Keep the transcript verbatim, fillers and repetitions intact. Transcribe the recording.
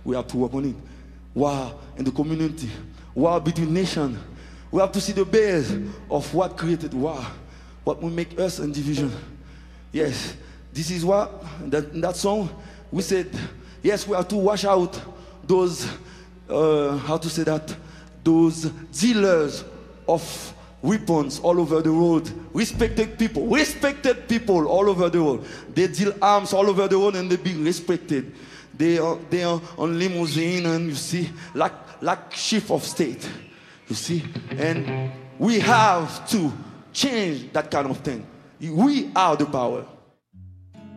We have to work on it. War in the community, war between nations. We have to see the base of what created war, what will make us in division. Yes, this is what, that, in that song, we said, yes, we have to wash out those, uh, how to say that, those dealers of weapons all over the world. Respected people, respected people all over the world. They deal arms all over the world and they be respected. They are, they are on limousine and you see, like, like chief of state, you see. And we have to change that kind of thing. We are the power.